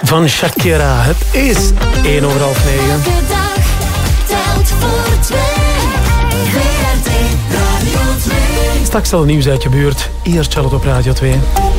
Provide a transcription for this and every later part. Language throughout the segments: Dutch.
van Shakira. Het is 1:30. Elke dag telt voor twee. VRT Radio 2. Straks al nieuws uit je buurt. Eerst Charlotte op Radio 2.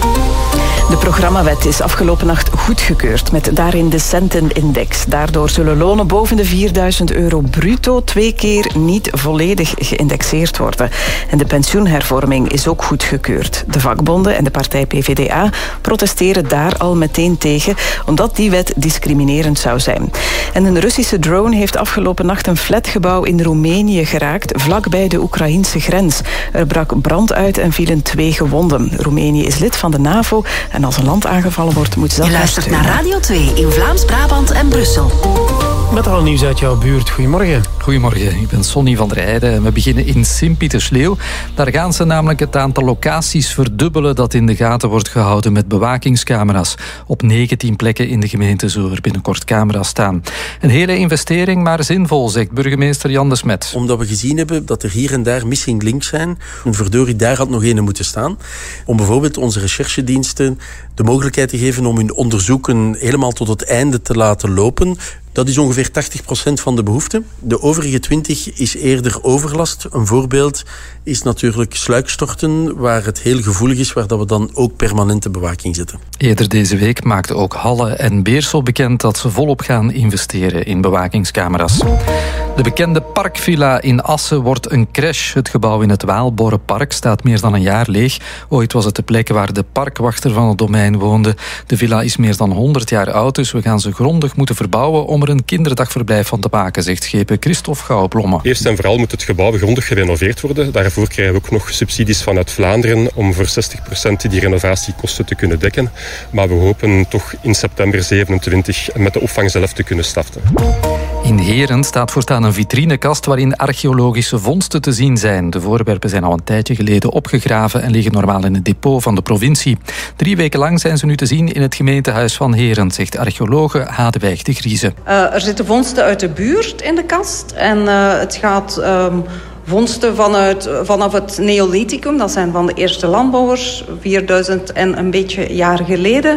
De programmawet is afgelopen nacht goedgekeurd met daarin de Centenindex. Daardoor zullen lonen boven de €4.000 bruto 2 keer niet volledig geïndexeerd worden. En de pensioenhervorming is ook goedgekeurd. De vakbonden en de partij PvdA protesteren daar al meteen tegen, omdat die wet discriminerend zou zijn. En een Russische drone heeft afgelopen nacht een flatgebouw in Roemenië geraakt, vlakbij de Oekraïnse grens. Er brak brand uit en vielen 2 gewonden. Roemenië is lid van de NAVO en als een land aangevallen wordt, moet ze dat Je luistert naar Radio 2 in Vlaams-Brabant en Brussel. Met al nieuws uit jouw buurt. Goedemorgen. Goedemorgen, ik ben Sonny van der Heijden en we beginnen in Sint-Pietersleeuw. Daar gaan ze namelijk het aantal locaties verdubbelen dat in de gaten wordt gehouden met bewakingscamera's. Op 19 plekken in de gemeente zullen er binnenkort camera's staan. Een hele investering, maar zinvol, zegt burgemeester Jan de Smet. Omdat we gezien hebben dat er hier en daar missing links zijn. En verdorie, daar had nog een moeten staan. Om bijvoorbeeld onze recherchediensten de mogelijkheid te geven om hun onderzoeken helemaal tot het einde te laten lopen. Dat is ongeveer 80% van de behoefte. De overige 20% is eerder overlast. Een voorbeeld is natuurlijk sluikstorten, waar het heel gevoelig is, waar dat we dan ook permanente bewaking zetten. Eerder deze week maakten ook Halle en Beersel bekend dat ze volop gaan investeren in bewakingscamera's. De bekende parkvilla in Assen wordt een crash. Het gebouw in het Waalborrenpark staat meer dan een jaar leeg. Ooit was het de plek waar de parkwachter van het domein woonde. De villa is meer dan 100 jaar oud, dus we gaan ze grondig moeten verbouwen om er een kinderdagverblijf van te maken, zegt schepen Christophe Gouwblommen. Eerst en vooral moet het gebouw grondig gerenoveerd worden. Daarvoor krijgen we ook nog subsidies vanuit Vlaanderen om voor 60% die renovatiekosten te kunnen dekken. Maar we hopen toch in september 27 met de opvang zelf te kunnen starten. In Heren staat voortaan een vitrinekast waarin archeologische vondsten te zien zijn. De voorwerpen zijn al een tijdje geleden opgegraven en liggen normaal in het depot van de provincie. 3 weken lang zijn ze nu te zien in het gemeentehuis van Heren, zegt archeologe Hadewijk de Grieze. Er zitten vondsten uit de buurt in de kast en het gaat vondsten vanaf het Neolithicum, dat zijn van de eerste landbouwers, 4000 en een beetje jaar geleden,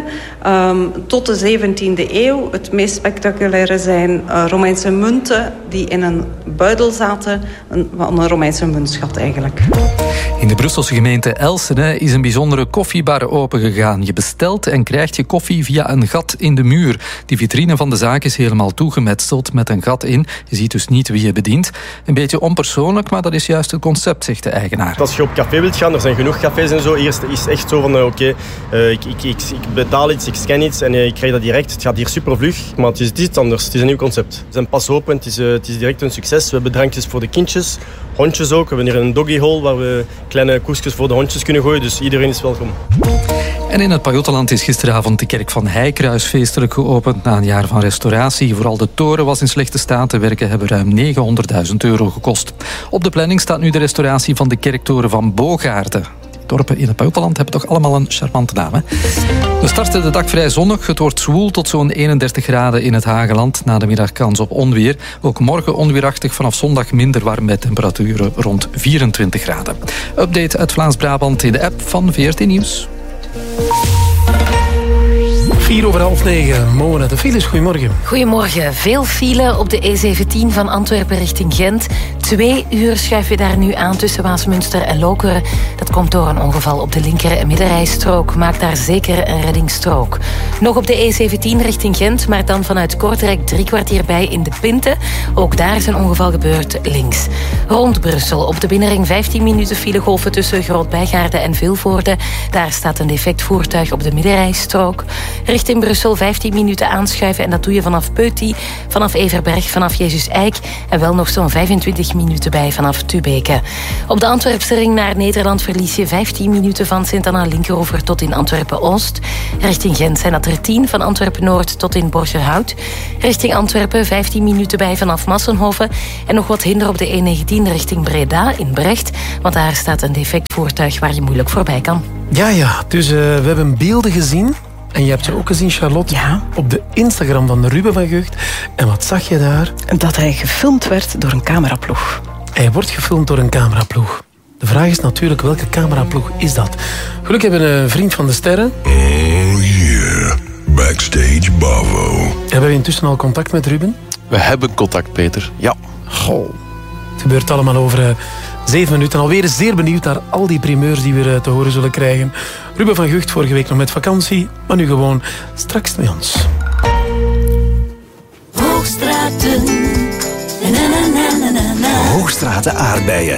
tot de 17e eeuw. Het meest spectaculaire zijn Romeinse munten die in een buidel zaten, van een Romeinse muntschat eigenlijk. In de Brusselse gemeente Elsene is een bijzondere koffiebar opengegaan. Je bestelt en krijgt je koffie via een gat in de muur. Die vitrine van de zaak is helemaal toegemetseld met een gat in. Je ziet dus niet wie je bedient. Een beetje onpersoonlijk, maar dat is juist het concept, zegt de eigenaar. Als je op café wilt gaan, er zijn genoeg cafés en zo. Hier is echt zo van, ik betaal iets, ik scan iets en ik krijg dat direct. Het gaat hier super vlug, maar het is iets anders. Het is een nieuw concept. We zijn pas open, het is direct een succes. We hebben drankjes voor de kindjes, hondjes ook. We hebben hier een doggyhole waar we kleine koekjes voor de hondjes kunnen gooien, dus iedereen is welkom. En in het Pajottenland is gisteravond de kerk van Heikruis feestelijk geopend na een jaar van restauratie. Vooral de toren was in slechte staat. De werken hebben ruim €900.000 gekost. Op de planning staat nu de restauratie van de kerktoren van Bogaarden. Dorpen in het Pajottenland hebben toch allemaal een charmante naam, hè? We starten de dag vrij zonnig. Het wordt zwoel tot zo'n 31 graden in het Hageland. Na de middag kans op onweer. Ook morgen onweerachtig, vanaf zondag minder warm met temperaturen rond 24 graden. Update uit Vlaams-Brabant in de app van VRT Nieuws. 8:04. Mona, de files, goedemorgen. Goedemorgen. Veel file op de E17 van Antwerpen richting Gent. 2 uur schuif je daar nu aan tussen Waasmunster en Lokeren. Dat komt door een ongeval op de linker- en middenrijstrook. Maak daar zeker een reddingsstrook. Nog op de E17 richting Gent, maar dan vanuit Kortrijk 3 kwartier bij in de Pinte. Ook daar is een ongeval gebeurd links. Rond Brussel op de binnenring 15 minuten filegolven tussen Groot-Bijgaarden en Vilvoorde. Daar staat een defect voertuig op de middenrijstrook. Richting Brussel 15 minuten aanschuiven en dat doe je vanaf Peuty, vanaf Everberg, vanaf Jezus Eik en wel nog zo'n 25 minuten bij vanaf Tubeke. Op de Antwerpse ring naar Nederland verlies je 15 minuten van Sint-Anna-Linkeroever tot in Antwerpen-Oost. Richting Gent zijn dat er 10 van Antwerpen-Noord tot in Borgerhout. Richting Antwerpen 15 minuten bij vanaf Massenhoven en nog wat hinder op de E19 richting Breda in Brecht, want daar staat een defect voertuig waar je moeilijk voorbij kan. Ja, dus we hebben beelden gezien. En je hebt ze ook gezien, Charlotte, op de Instagram van Ruben van Gucht. En wat zag je daar? Dat hij gefilmd werd door een cameraploeg. Hij wordt gefilmd door een cameraploeg. De vraag is natuurlijk, welke cameraploeg is dat? Gelukkig hebben we een vriend van de sterren. Oh yeah, Backstage Bravo. Hebben we intussen al contact met Ruben? We hebben contact, Peter. Ja. Goh. Het gebeurt allemaal over 7 minuten. Alweer zeer benieuwd naar al die primeurs die we te horen zullen krijgen. Ruben van Gucht vorige week nog met vakantie, maar nu gewoon straks bij ons. Hoogstraten. Hoogstraten aardbeien.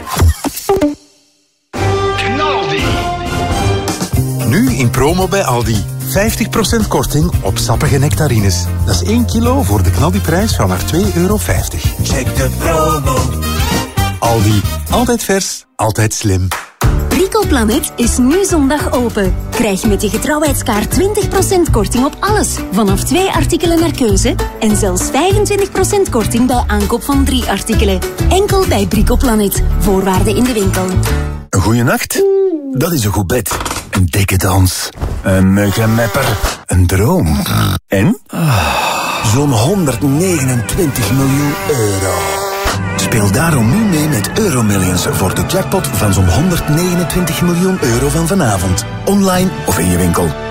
Knaldi. Nu in promo bij Aldi. 50% korting op sappige nectarines. Dat is 1 kilo voor de knaldiprijs van maar €2,50. Check de promo. Aldi. Altijd vers, altijd slim. Bricoplanet is nu zondag open. Krijg met je getrouwheidskaart 20% korting op alles. Vanaf 2 artikelen naar keuze. En zelfs 25% korting bij aankoop van 3 artikelen. Enkel bij Bricoplanet. Voorwaarden in de winkel. Een goeie nacht? Dat is een goed bed. Een dikke dans. Een muggenmepper. Een droom. En? Zo'n 129 miljoen euro. Speel daarom nu mee met Euromillions voor de jackpot van zo'n 129 miljoen euro van vanavond. Online of in je winkel.